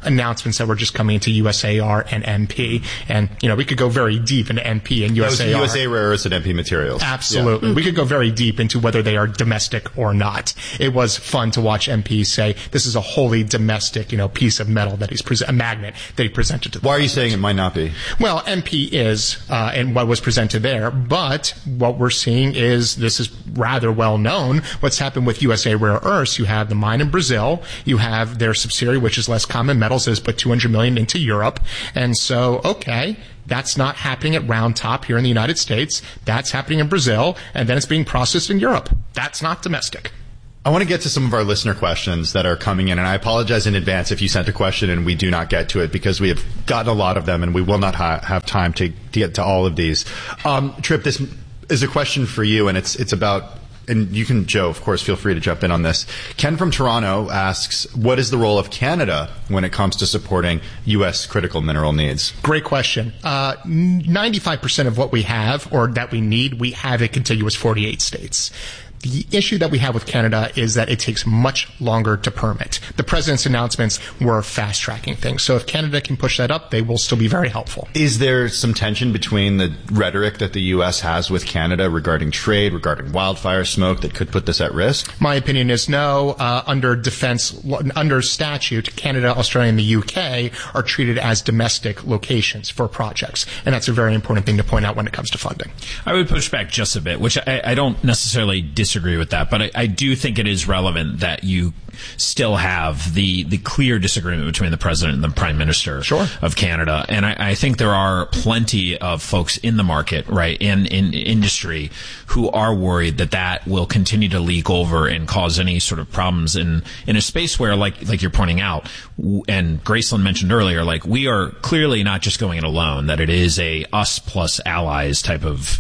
announcements that were just coming into U S A R and M P. And, you know, we could go very deep into M P and U S A R. That was U S A Rare Earths and M P Materials. Absolutely. Yeah. We could go very deep into whether they are domestic or not. It was fun to watch M P say this is a wholly domestic, you know, piece of metal that he's pre- a magnet that he presented to them. Why are you saying it might not be? Well, M P is, uh, and what was presented there, but what we're seeing is, this is rather well known, what's happened with U S A Rare Earths. You have the mine in Brazil, you have their subsidiary, which is Less Common Metals, that has put two hundred million dollars into Europe, and so, okay, that's not happening at Round Top here in the United States, that's happening in Brazil, and then it's being processed in Europe. That's not domestic. I want to get to some of our listener questions that are coming in, and I apologize in advance if you sent a question and we do not get to it, because we have gotten a lot of them and we will not ha- have time to, to get to all of these. Um, Trip, this is a question for you, and it's it's about, and you can, Joe, of course, feel free to jump in on this. Ken from Toronto asks, what is the role of Canada when it comes to supporting U S critical mineral needs? Great question. Uh, ninety-five percent of what we have, or that we need, we have in contiguous forty-eight states. The issue that we have with Canada is that it takes much longer to permit. The president's announcements were fast-tracking things. So if Canada can push that up, they will still be very helpful. Is there some tension between the rhetoric that the U S has with Canada regarding trade, regarding wildfire smoke, that could put this at risk? My opinion is no. Uh, under defense, under statute, Canada, Australia, and the U K are treated as domestic locations for projects. And that's a very important thing to point out when it comes to funding. I would push back just a bit, which I, I don't necessarily disagree disagree with that, but I, I do think it is relevant that you still have the, the clear disagreement between the president and the prime minister sure. of Canada. And I, I think there are plenty of folks in the market, right, in, in industry who are worried that that will continue to leak over and cause any sort of problems in, in a space where, like, like you're pointing out, and Graceland mentioned earlier, like, we are clearly not just going it alone, that it is a us plus allies type of,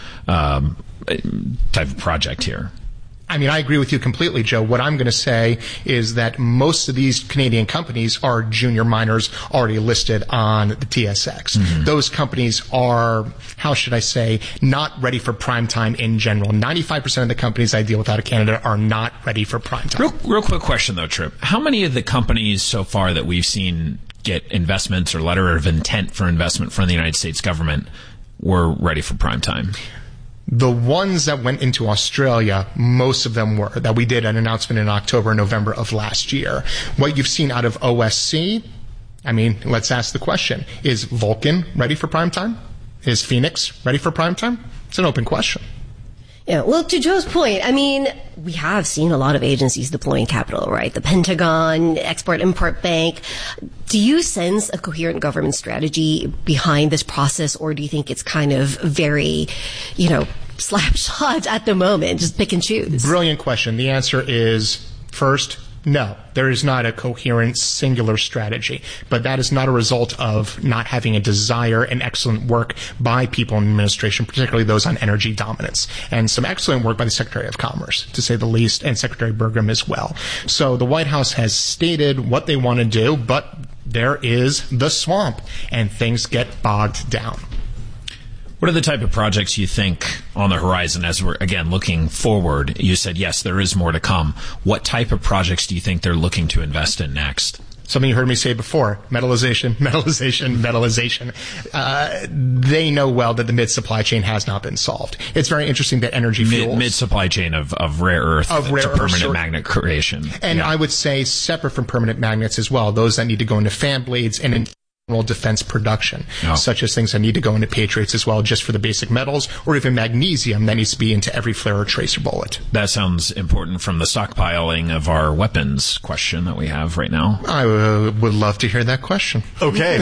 um, type of project here. I mean, I agree with you completely, Joe. What I'm going to say is that most of these Canadian companies are junior miners already listed on the T S X. Mm-hmm. Those companies are, how should I say, not ready for prime time in general. ninety-five percent of the companies I deal with out of Canada are not ready for prime time. Real, real quick question, though, Trip. How many of the companies so far that we've seen get investments or letter of intent for investment from the United States government were ready for prime time? The ones that went into Australia, most of them were. That we did an announcement in October and November of last year. What you've seen out of O S C, I mean, let's ask the question. Is Vulcan ready for prime time? Is Phoenix ready for prime time? It's an open question. Yeah, well, to Joe's point, I mean, we have seen a lot of agencies deploying capital, right? The Pentagon, Export-Import Bank. Do you sense a coherent government strategy behind this process, or do you think it's kind of very, you know, slapshot at the moment, just pick and choose? Brilliant question. The answer is, first, no, there is not a coherent singular strategy, but that is not a result of not having a desire and excellent work by people in administration, particularly those on energy dominance, and some excellent work by the Secretary of Commerce, to say the least, and Secretary Burgum as well. So the White House has stated what they want to do, but there is the swamp, and things get bogged down. What are the type of projects you think on the horizon as we're, again, looking forward? You said, yes, there is more to come. What type of projects do you think they're looking to invest in next? Something you heard me say before, metallization, metallization, metallization. Uh, they know well that the mid-supply chain has not been solved. It's very interesting that energy fuels... Mid, mid-supply chain of, of rare earth of rare to permanent earth, sure. magnet creation. And yeah. I would say separate from permanent magnets as well, those that need to go into fan blades and in defense production, oh. such as things that need to go into Patriots as well, just for the basic metals, or even magnesium that needs to be into every flare or tracer bullet. That sounds important from the stockpiling of our weapons question that we have right now. I uh, would love to hear that question. Okay.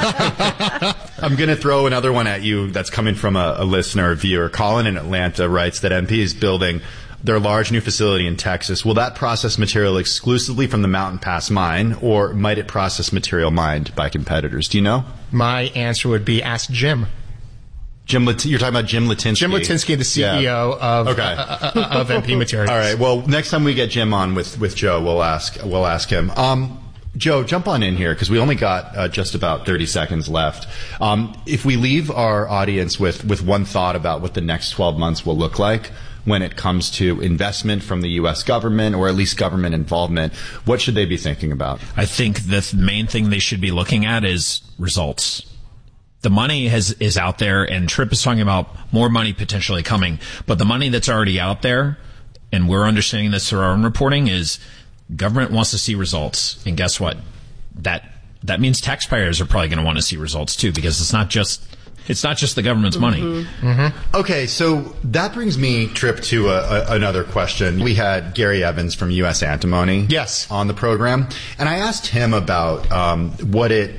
I'm going to throw another one at you that's coming from a, a listener, a viewer. Colin in Atlanta writes that M P is building their large new facility in Texas. Will that process material exclusively from the Mountain Pass mine, or might it process material mined by competitors? Do you know? My answer would be ask Jim. Jim, Lat- you're talking about Jim Litinsky. Jim Litinsky, the C E O yeah. of okay. uh, uh, of M P Materials. All right. Well, next time we get Jim on with, with Joe, we'll ask we'll ask him. Um, Joe, jump on in here because we only got uh, just about thirty seconds left. Um, if we leave our audience with with one thought about what the next twelve months will look like, when it comes to investment from the U S government, or at least government involvement? What should they be thinking about? I think the main thing they should be looking at is results. The money has, is out there, and Tripp is talking about more money potentially coming. But the money that's already out there, and we're understanding this through our own reporting, is government wants to see results. And guess what? That that means taxpayers are probably going to want to see results too, because it's not just it's not just the government's money. Mm-hmm. Mm-hmm. Okay, so that brings me, Tripp, to a, a, another question. We had Gary Evans from U S Antimony, yes, on the program, and I asked him about um, what it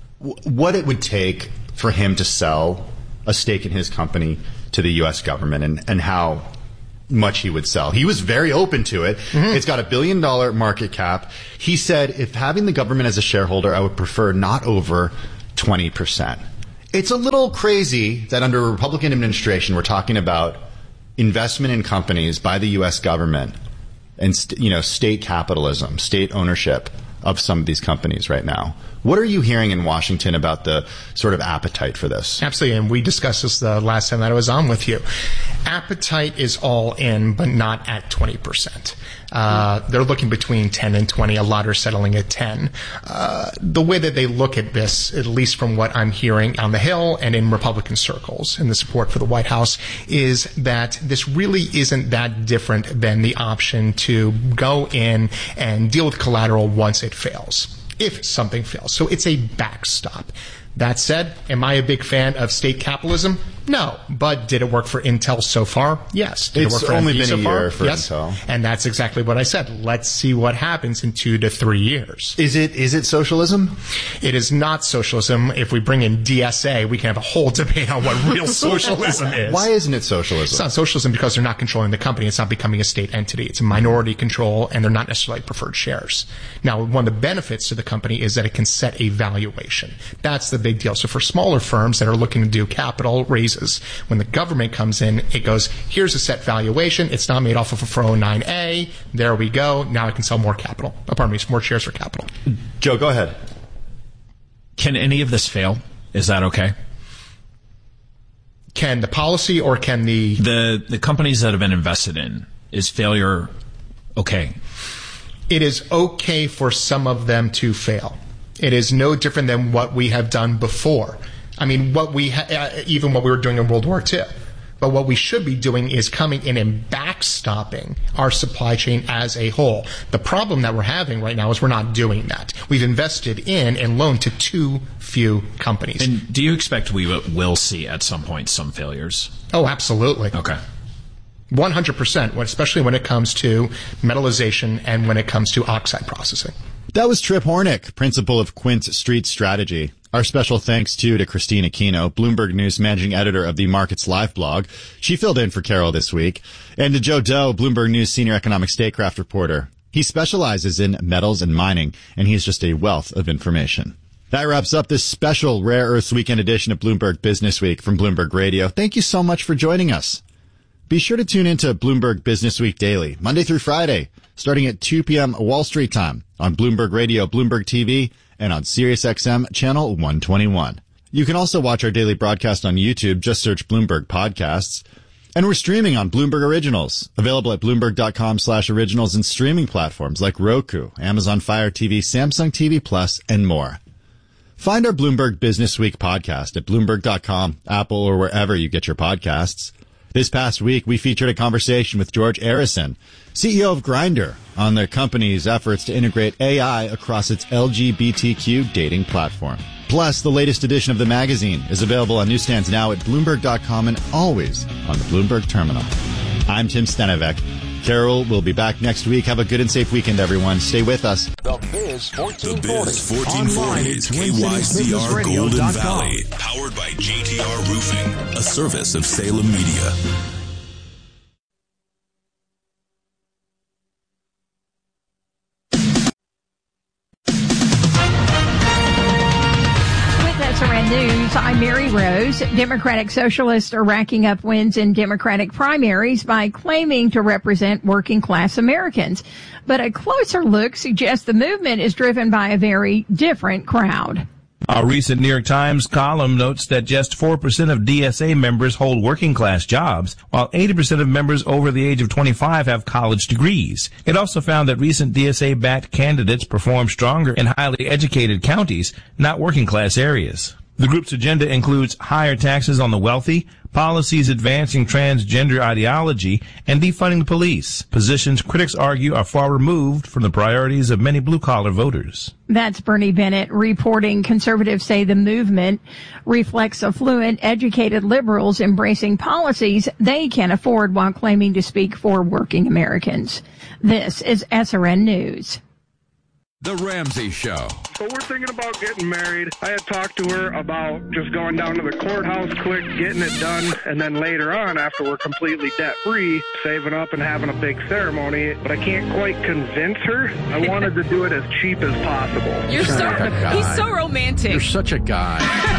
what it would take for him to sell a stake in his company to the U S government, and, and how much he would sell. He was very open to it. Mm-hmm. It's got a billion dollar market cap. He said, if having the government as a shareholder, I would prefer not over twenty percent. It's a little crazy that under a Republican administration, we're talking about investment in companies by the U S government and, st- you know, state capitalism, state ownership of some of these companies right now. What are you hearing in Washington about the sort of appetite for this? Absolutely, and we discussed this the last time that I was on with you. Appetite is all in, but not at twenty percent. Uh, they're looking between ten and twenty. A lot are settling at ten. Uh, the way that they look at this, at least from what I'm hearing on the Hill and in Republican circles in the support for the White House, is that this really isn't that different than the option to go in and deal with collateral once it fails, if something fails. So it's a backstop. That said, am I a big fan of state capitalism? No. But did it work for Intel so far? Yes. Did it's it work for only N V been so a far? year for yes. Intel. And that's exactly what I said. Let's see what happens in two to three years. Is it is it socialism? It is not socialism. If we bring in D S A, we can have a whole debate on what real socialism is. Why isn't it socialism? It's not socialism because they're not controlling the company. It's not becoming a state entity. It's a minority control, and they're not necessarily preferred shares. Now, one of the benefits to the company is that it can set a valuation. That's the big deal. So for smaller firms that are looking to do capital raises, when the government comes in, it goes, here's a set valuation. It's not made off of a four oh nine A. There we go. Now I can sell more capital. Oh, pardon me, more shares for capital. Joe, go ahead. Can any of this fail? Is that okay? Can the policy or can the... The, the companies that have been invested in, is failure okay? It is okay for some of them to fail. It is no different than what we have done before. I mean, what we ha- uh, even what we were doing in World War Two. But what we should be doing is coming in and backstopping our supply chain as a whole. The problem that we're having right now is we're not doing that. We've invested in and loaned to too few companies. And do you expect we will see at some point some failures? Oh, absolutely. Okay. one hundred percent, especially when it comes to metallization and when it comes to oxide processing. That was Tripp Hornick, principal of Quint Street Strategy. Our special thanks, too, to Christine Aquino, Bloomberg News managing editor of the Markets Live blog. She filled in for Carol this week. And to Joe Doe, Bloomberg News senior economic statecraft reporter. He specializes in metals and mining, and he's just a wealth of information. That wraps up this special Rare Earths Weekend edition of Bloomberg Business Week from Bloomberg Radio. Thank you so much for joining us. Be sure to tune into Bloomberg Business Week Daily, Monday through Friday, starting at two p.m. Wall Street time on Bloomberg Radio, Bloomberg T V, and on SiriusXM Channel one twenty-one. You can also watch our daily broadcast on YouTube. Just search Bloomberg Podcasts. And we're streaming on Bloomberg Originals, available at Bloomberg.com slash originals and streaming platforms like Roku, Amazon Fire T V, Samsung T V Plus, and more. Find our Bloomberg Business Week podcast at Bloomberg dot com, Apple, or wherever you get your podcasts. This past week, we featured a conversation with George Arison, C E O of Grindr, on their company's efforts to integrate A I across its L G B T Q dating platform. Plus, the latest edition of the magazine is available on newsstands now at Bloomberg dot com and always on the Bloomberg Terminal. I'm Tim Stenivek. Carol will be back next week. Have a good and safe weekend, everyone. Stay with us. The Biz fourteen forty. The Biz fourteen forty is K Y C R Golden Valley. Powered by G T R Roofing, a service of Salem Media. S R N News, I'm Mary Rose. Democratic Socialists are racking up wins in Democratic primaries by claiming to represent working class Americans. But a closer look suggests the movement is driven by a very different crowd. A recent New York Times column notes that just four percent of D S A members hold working-class jobs, while eighty percent of members over the age of twenty-five have college degrees. It also found that recent D S A-backed candidates perform stronger in highly educated counties, not working-class areas. The group's agenda includes higher taxes on the wealthy, policies advancing transgender ideology, and defunding the police, positions critics argue are far removed from the priorities of many blue-collar voters. That's Bernie Bennett reporting conservatives say the movement reflects affluent, educated liberals embracing policies they can afford while claiming to speak for working Americans. This is S R N News. The Ramsey Show. So we're thinking about getting married. I had talked to her about just going down to the courthouse quick, getting it done, and then later on, after we're completely debt-free, saving up and having a big ceremony. But I can't quite convince her. I wanted to do it as cheap as possible. You're so, he's so romantic. You're such a guy.